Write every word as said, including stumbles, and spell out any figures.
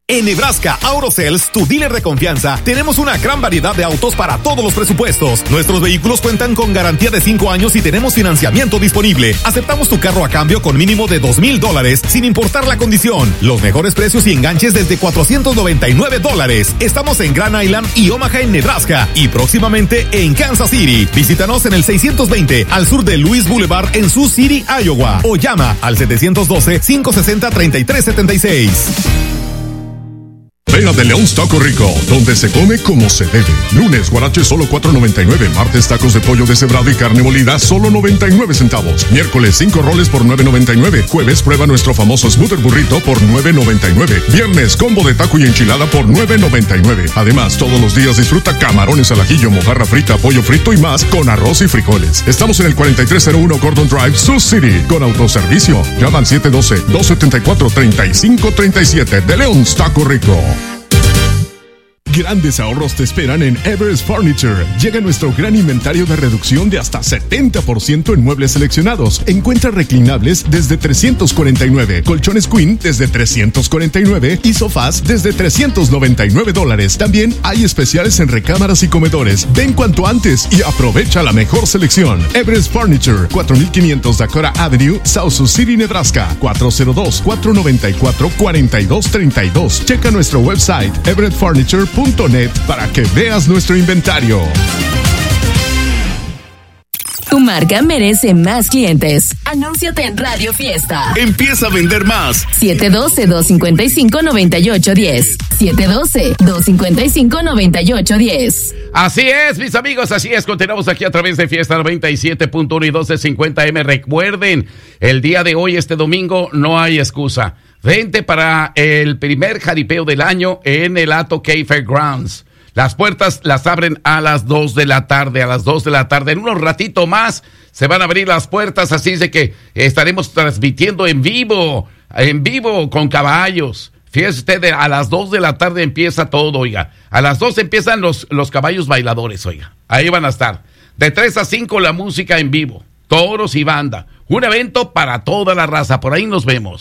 En Nebraska Auto Sales, tu dealer de confianza, tenemos una gran variedad de autos para todos los presupuestos. Nuestros vehículos cuentan con garantía de cinco años y tenemos financiamiento disponible. Aceptamos tu carro a cambio con mínimo de dos mil dólares, sin importar la condición. Los mejores precios y enganches desde cuatrocientos noventa y nueve dólares. Estamos en Grand Island y Omaha en Nebraska y próximamente en Kansas City. Visítanos en el seiscientos veinte al sur de Louis Boulevard en Sioux City, Iowa. O llama al setecientos doce, cinco sesenta, treinta y tres setenta y seis. Ven a De Leon's Taco Rico, donde se come como se debe. Lunes, guarache solo cuatro noventa y nueve. Martes, tacos de pollo deshebrado y carne molida solo noventa y nueve centavos. Miércoles, cinco roles por nueve noventa y nueve. Jueves, prueba nuestro famoso Smoother Burrito por nueve noventa y nueve. Viernes, combo de taco y enchilada por nueve noventa y nueve. Además, todos los días disfruta camarones al ajillo, mojarra frita, pollo frito y más con arroz y frijoles. Estamos en el cuarenta y tres cero uno Gordon Drive, Sioux City, con autoservicio. Llama al siete uno dos, dos siete cuatro, tres cinco tres siete. De Leon's Taco Rico. Grandes ahorros te esperan en Everest Furniture. Llega nuestro gran inventario de reducción de hasta setenta por ciento en muebles seleccionados. Encuentra reclinables desde trescientos cuarenta y nueve, colchones Queen desde trescientos cuarenta y nueve y sofás desde trescientos noventa y nueve dólares. También hay especiales en recámaras y comedores. Ven cuanto antes y aprovecha la mejor selección. Everest Furniture, cuatro mil quinientos Dakota Avenue, South Sioux City, Nebraska. cuatro cero dos, cuatro nueve cuatro, cuatro dos tres dos. Checa nuestro website everett furniture punto net para que veas nuestro inventario. Tu marca merece más clientes. Anúnciate en Radio Fiesta. Empieza a vender más. siete uno dos, dos cinco cinco, nueve ocho uno cero. siete uno dos, dos cinco cinco, nueve ocho uno cero. Así es, mis amigos, así es. Continuamos aquí a través de Fiesta noventa y siete punto uno y doce cincuenta eme. Recuerden, el día de hoy, este domingo, no hay excusa. Vente para el primer jaripeo del año en el Atto Cay Fairgrounds. Las puertas las abren a las dos de la tarde, a las dos de la tarde. En unos ratito más se van a abrir las puertas, así es de que estaremos transmitiendo en vivo, en vivo con caballos. Fíjese usted, a las dos de la tarde empieza todo, oiga. A las dos empiezan los, los caballos bailadores, oiga. Ahí van a estar. De tres a cinco la música en vivo, toros y banda. Un evento para toda la raza, por ahí nos vemos.